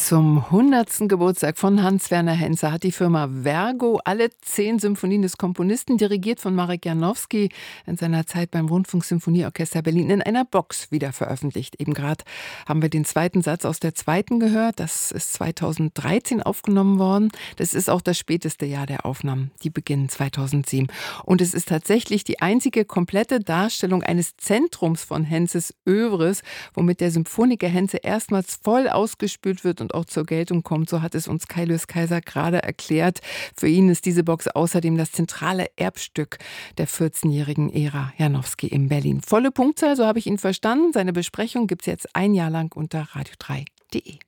Zum 100. Geburtstag von Hans-Werner Henze hat die Firma Vergo alle 10 Symphonien des Komponisten, dirigiert von Marek Janowski, in seiner Zeit beim Rundfunksymphonieorchester Berlin, in einer Box wieder veröffentlicht. Eben gerade haben wir den zweiten Satz aus der zweiten gehört. Das ist 2013 aufgenommen worden. Das ist auch das späteste Jahr der Aufnahmen. Die beginnen 2007. Und es ist tatsächlich die einzige komplette Darstellung eines Zentrums von Henzes Œuvres, womit der Symphoniker Henze erstmals voll ausgespült wird und auch zur Geltung kommt. So hat es uns Kai Lös Kaiser gerade erklärt. Für ihn ist diese Box außerdem das zentrale Erbstück der 14-jährigen Ära Janowski in Berlin. Volle Punktzahl, so habe ich ihn verstanden. Seine Besprechung gibt es jetzt ein Jahr lang unter radio3.de.